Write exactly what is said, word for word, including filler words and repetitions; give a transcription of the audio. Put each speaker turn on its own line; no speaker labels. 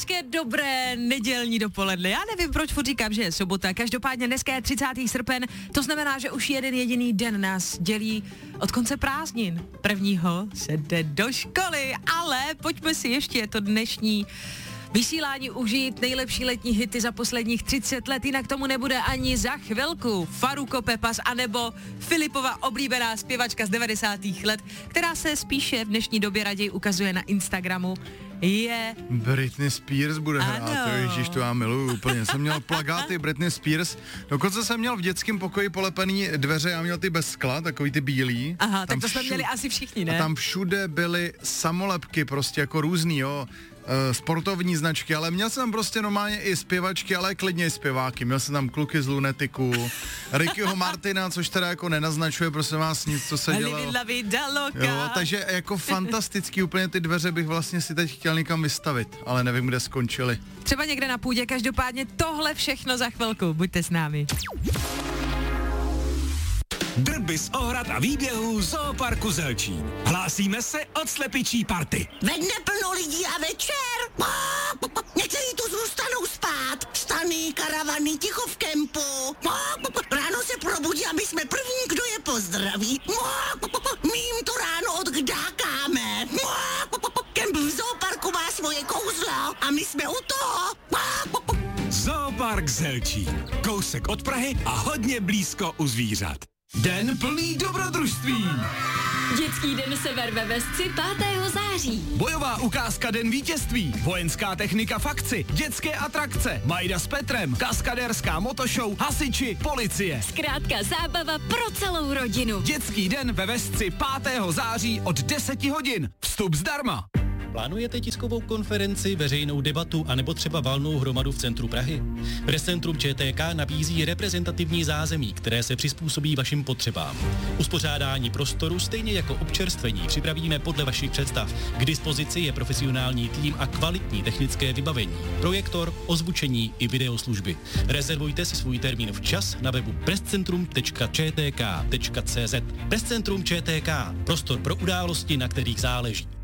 Hezké, dobré nedělní dopoledne. Já nevím, proč furt říkám, že je sobota. Každopádně dneska je třicátý srpen, to znamená, že už jeden jediný den nás dělí od konce prázdnin. Prvního se jde do školy, ale pojďme si ještě to dnešní vysílání užít, nejlepší letní hity za posledních třicet let, jinak tomu nebude ani za chvilku. Farruko Pepas anebo Filipova oblíbená zpěvačka z devadesátých let, která se spíše v dnešní době raději ukazuje na Instagramu, je...
Britney Spears bude hrát, ježiš, to já miluju úplně. Jsem měl plakáty Britney Spears, dokonce jsem měl v dětském pokoji polepený dveře, já měl ty bez skla, takový ty bílý.
Aha,
tam
tak to jsme
všude,
měli asi všichni, ne?
A tam všude byly samolepky prostě jako různý, jo. Uh, sportovní značky, ale měl jsem prostě normálně i zpěvačky, ale klidně i zpěváky. Měl jsem tam kluky z Lunetiku, Rickyho Martina, což teda jako nenaznačuje, prosím vás, nic, co se dělalo. Jo, takže jako fantastický, úplně ty dveře bych vlastně si teď chtěl někam vystavit, ale nevím, kde skončily.
Třeba někde na půdě, každopádně tohle všechno za chvilku, buďte s námi.
Drby z ohrad a výběhů Zooparku Zelčín. Hlásíme se od slepičí party.
Ve dne plno lidí a večer. Někteří tu zůstanou spát. Stany, karavany, ticho v kempu. Ráno se probudí, aby jsme první, kdo je pozdraví. My jim to ráno odkdákáme. Kemp v Zooparku má svoje kouzlo a my jsme u toho.
Zoopark Zelčín. Kousek od Prahy a hodně blízko u zvířat. Den plný dobrodružství.
Dětský den Sever ve Vesci pátého září.
Bojová ukázka Den vítězství, vojenská technika v akci, dětské atrakce, Majda s Petrem, kaskadérská motošou, hasiči, policie.
Zkrátka zábava pro celou rodinu.
Dětský den ve Vesci pátého září od deseti hodin. Vstup zdarma.
Plánujete tiskovou konferenci, veřejnou debatu anebo třeba valnou hromadu v centru Prahy? Presscentrum ČTK nabízí reprezentativní zázemí, které se přizpůsobí vašim potřebám. Uspořádání prostoru stejně jako občerstvení připravíme podle vašich představ. K dispozici je profesionální tým a kvalitní technické vybavení. Projektor, ozvučení i videoslužby. Rezervujte si svůj termín včas na webu presscentrum tečka č t k tečka c z. Presscentrum ČTK. Prostor pro události, na kterých záleží.